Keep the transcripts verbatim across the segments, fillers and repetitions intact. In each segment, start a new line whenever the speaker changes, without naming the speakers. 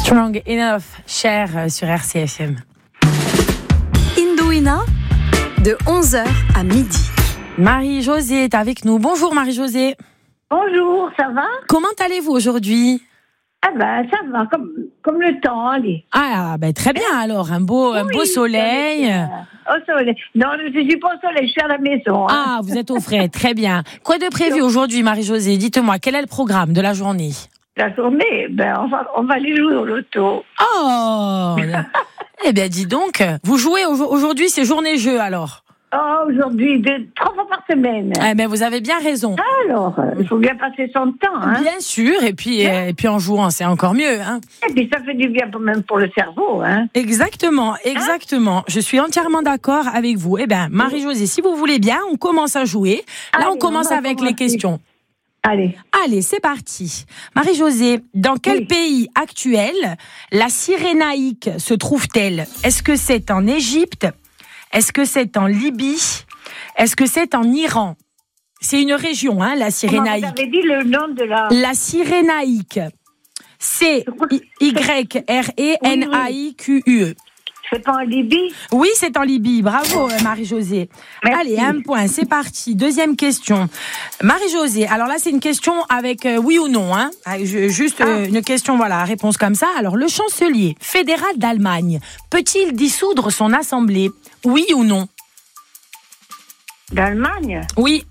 Strong Enough, Cher sur R C F M.
Indouina, de onze heures à midi.
Marie-Josée est avec nous. Bonjour Marie-Josée.
Bonjour, ça va?
Comment allez-vous aujourd'hui?
Ah ben ça va, comme, comme le temps, allez.
Ah ben très bien alors, un beau, un
Oui,
beau soleil.
Au soleil. Non, je ne suis pas au soleil, je suis à la maison. Hein.
Ah, vous êtes au frais, très bien. Quoi de prévu aujourd'hui Marie-Josée? Dites-moi, quel est le programme de la journée?
La journée, ben on va, on va aller jouer au loto.
Oh Eh bien dis donc, vous jouez au- aujourd'hui, c'est journée jeu alors?
Oh, aujourd'hui, deux, trois fois par semaine.
Eh ben vous avez bien raison.
Alors, euh, il faut bien passer son temps. Hein.
Bien sûr, et puis, euh, et puis en jouant, c'est encore mieux. Hein.
Et puis ça fait du bien pour- même pour le cerveau. Hein.
Exactement, exactement. Je suis entièrement d'accord avec vous. Eh bien, Marie-Josée, si vous voulez bien, on commence à jouer. Là,
Allez,
on commence
on va
avec les
commencer.
questions.
Allez.
Allez, c'est parti. Marie-Josée, dans quel
Oui.
pays actuel la Cyrénaïque se trouve-t-elle? Est-ce que c'est en Égypte? Est-ce que c'est en Libye? Est-ce que c'est en Iran? C'est une région, hein, la
Comment vous
Cyrénaïque.
avez dit le nom de la...
La Cyrénaïque. C Y R E N A I Q U E.
C'est pas en Libye?
Oui, c'est en Libye. Bravo, euh, Marie-Josée.
Merci.
Allez, un point, c'est parti. Deuxième question. Marie-Josée, alors là, c'est une question avec euh, oui ou non. Hein. Ah, je- Juste euh, une question, voilà, réponse comme ça. Alors, le chancelier fédéral d'Allemagne peut-il dissoudre son assemblée? Oui ou non?
D'Allemagne?
Oui.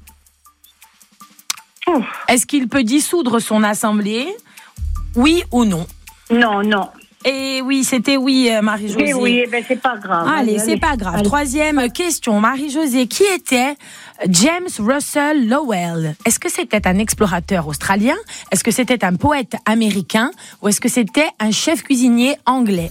Ouf.
Est-ce qu'il peut dissoudre son assemblée? Oui ou non?
Non, non.
Et oui, c'était oui, euh, Marie-Josée.
Oui, oui, eh ben c'est pas grave.
Allez, c'est pas grave.
Allez.
Troisième question, Marie-Josée. Qui était James Russell Lowell? Est-ce que c'était un explorateur australien? Est-ce que c'était un poète américain? Ou est-ce que c'était un chef cuisinier anglais?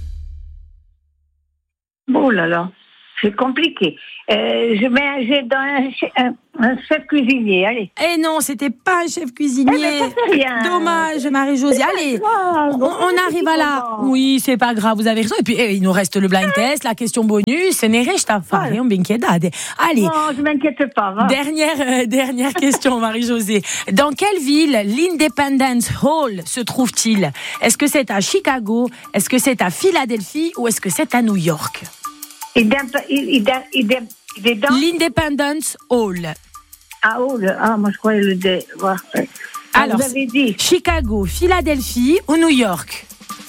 Oh là là, c'est compliqué. Euh, je mets un jet dans un, che- un, un chef cuisinier, allez.
Eh non, c'était pas un chef cuisinier.
Eh ben, ça fait rien.
Dommage, Marie-Josée. Allez,
Ah,
on,
bon,
on arrive à la...
comment.
Oui, c'est pas grave, vous avez raison. Et puis, eh, il nous reste le blind test, la question bonus. Ce n'est rien, à faire.
Ouais.
On binquiedade. Allez.
Non, je m'inquiète pas. Va.
Dernière, euh, dernière question, Marie-Josée. Dans quelle ville l'Independence Hall se trouve-t-il? Est-ce que c'est à Chicago? Est-ce que c'est à Philadelphie? Ou est-ce que c'est à New York?
Il, est un peu- il, il, il, il, il est dans...
L'Independence Hall.
Ah, oh, le, ah, moi je croyais le... dé- ouais. Ah,
Alors,
vous avez dit...
Chicago, Philadelphie ou New York?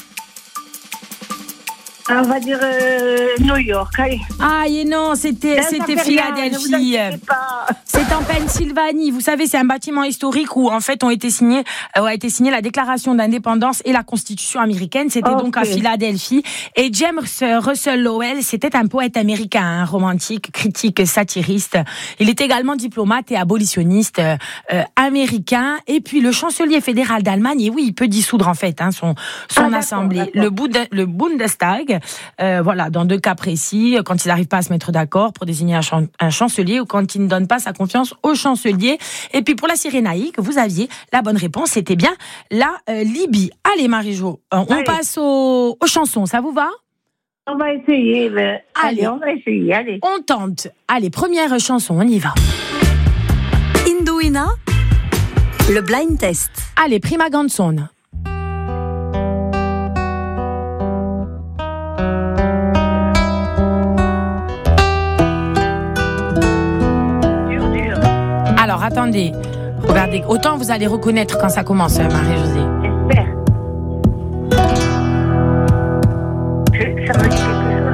Ah, on va dire euh, New York, allez.
Ah, et non, c'était,
Là, ça
c'était
fait rien, ne vous
Philadelphie.
inquiétez pas.
C'est en Pennsylvanie. Vous savez, c'est un bâtiment historique où, en fait, ont été signés, euh, a été signée la Déclaration d'indépendance et la Constitution américaine. C'était
Ok.
donc à Philadelphie. Et James Russell Lowell, c'était un poète américain, hein, romantique, critique, satiriste. Il est également diplomate et abolitionniste euh, euh, américain. Et puis, le chancelier fédéral d'Allemagne, et oui, il peut dissoudre, en fait, hein, son, son
Ah, d'accord,
assemblée.
d'accord.
Le, Bunde- le Bundestag, euh, voilà, dans deux cas précis, quand ils n'arrivent pas à se mettre d'accord pour désigner un, chan- un chancelier ou quand il ne donne pas sa confiance au chancelier. Et puis pour la Cyrénaïque, vous aviez la bonne réponse, c'était bien la euh, Libye. Allez Marie-Jo, euh, on
Allez.
passe aux, aux chansons, ça vous va?
On va essayer. Mais...
Allez.
Allez, on va essayer, allez.
On tente. Allez, première chanson, on y va.
Indouina, le blind test.
Allez, Prima Ganson.
Dur, dur.
Alors attendez, regardez, autant vous allez reconnaître quand ça commence, euh, Marie-Josée.